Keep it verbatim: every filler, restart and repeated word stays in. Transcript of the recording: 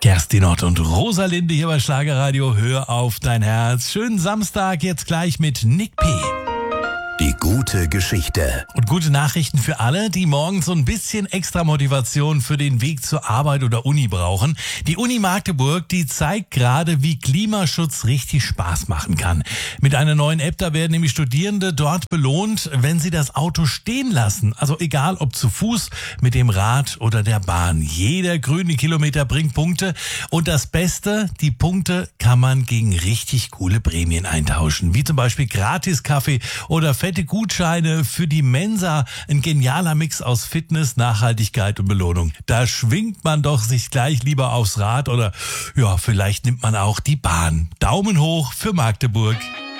Kerstin Ott und Rosalinde hier bei Schlagerradio. Hör auf dein Herz. Schönen Samstag, jetzt gleich mit Nick P. Die gute Geschichte. Und gute Nachrichten für alle, die morgens so ein bisschen extra Motivation für den Weg zur Arbeit oder Uni brauchen. Die Uni Magdeburg, die zeigt gerade, wie Klimaschutz richtig Spaß machen kann. Mit einer neuen App, da werden nämlich Studierende dort belohnt, wenn sie das Auto stehen lassen. Also egal, ob zu Fuß, mit dem Rad oder der Bahn. Jeder grüne Kilometer bringt Punkte. Und das Beste, die Punkte kann man gegen richtig coole Prämien eintauschen. Wie zum Beispiel Gratis-Kaffee oder fette Gutscheine für die Mensa. Ein genialer Mix aus Fitness, Nachhaltigkeit und Belohnung. Da schwingt man doch sich gleich lieber aufs Rad oder ja, vielleicht nimmt man auch die Bahn. Daumen hoch für Magdeburg.